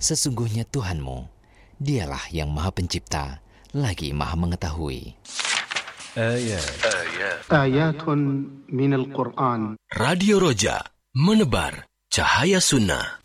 Sesungguhnya Tuhanmu, Dialah yang Maha Pencipta, lagi Maha Mengetahui. Ayatun minal Qur'an. Radio Roja, menebar cahaya sunnah.